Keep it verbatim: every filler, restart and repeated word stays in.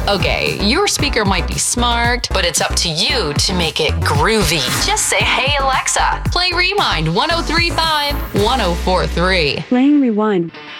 Okay, your speaker might be smart, but it's up to you to make it groovy. Just say, "Hey Alexa, play Rewind one oh three point five, one oh four point three. Playing Rewind.